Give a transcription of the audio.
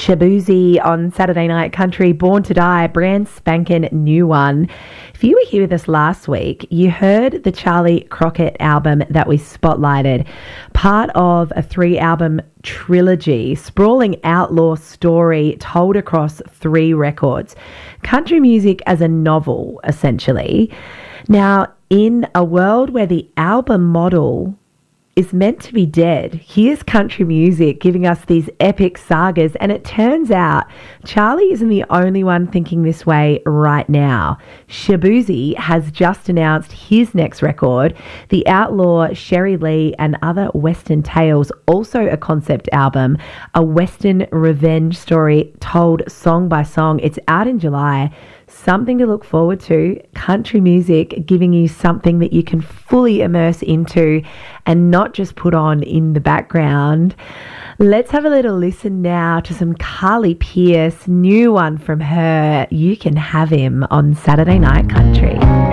Shaboozey on Saturday Night Country, Born to Die, brand spanking new one. If you were here with us last week, you heard the Charlie Crockett album that we spotlighted, part of a 3-album trilogy, sprawling outlaw story told across 3 records. Country music as a novel, essentially. Now, in a world where the album model is meant to be dead, here's country music giving us these epic sagas, and it turns out Charlie isn't the only one thinking this way right now. Shaboozey has just announced his next record, The Outlaw, Sherry Lee and Other Western Tales, also a concept album, a Western revenge story told song by song. It's out in July. Something to look forward to. Country music giving you something that you can fully immerse into and not just put on in the background. Let's have a little listen now to some Carly Pearce, new one from her. You Can Have Him on Saturday Night Country.